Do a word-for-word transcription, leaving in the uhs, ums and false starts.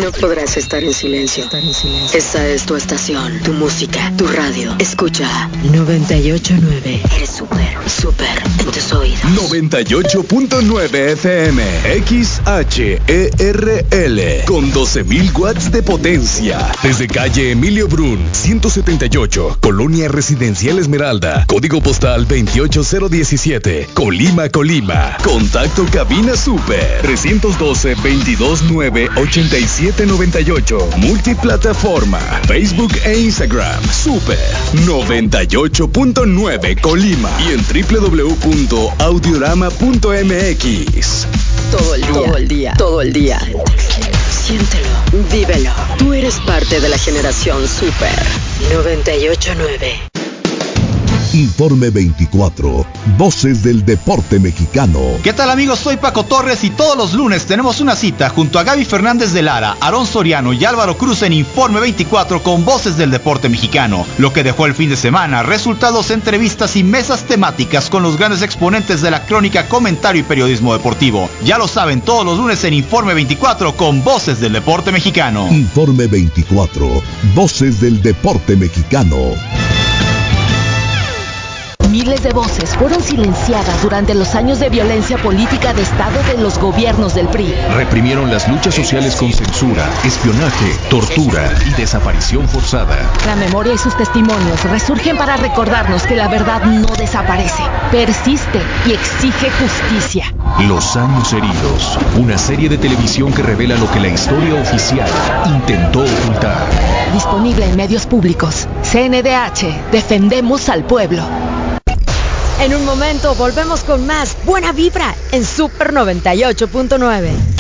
No podrás estar en silencio. Esta es tu estación, tu música, tu radio. Escucha noventa y ocho punto nueve. Eres súper, súper en tus oídos. noventa y ocho punto nueve F M, X H E R L, con doce mil watts de potencia. Desde calle Emilio Brun, ciento setenta y ocho, Colonia Residencial Esmeralda, código postal veintiocho cero diecisiete, Colima, Colima. Contacto cabina super trescientos doce, veintidós nueve, ochenta y siete noventa y ocho. Multiplataforma, Facebook e Instagram. Super noventa y ocho punto nueve Colima y en doble u doble u doble u punto audiorama punto m x. Todo el día, todo el día, todo el día. Siéntelo, vívelo. Tú eres parte de la generación Super noventa y ocho punto nueve. Informe veinticuatro, Voces del Deporte Mexicano. ¿Qué tal, amigos? Soy Paco Torres y todos los lunes tenemos una cita junto a Gaby Fernández de Lara, Aarón Soriano y Álvaro Cruz en Informe veinticuatro con Voces del Deporte Mexicano. Lo que dejó el fin de semana, resultados, entrevistas y mesas temáticas con los grandes exponentes de la crónica, comentario y periodismo deportivo. Ya lo saben, todos los lunes en Informe veinticuatro con Voces del Deporte Mexicano. Informe veinticuatro, Voces del Deporte Mexicano. Miles de voces fueron silenciadas durante los años de violencia política de Estado de los gobiernos del P R I. Reprimieron las luchas sociales con censura, espionaje, tortura y desaparición forzada. La memoria y sus testimonios resurgen para recordarnos que la verdad no desaparece, persiste y exige justicia. Los años heridos, una serie de televisión que revela lo que la historia oficial intentó ocultar. Disponible en medios públicos. C N D H, defendemos al pueblo. En un momento volvemos con más buena vibra en Super noventa y ocho punto nueve.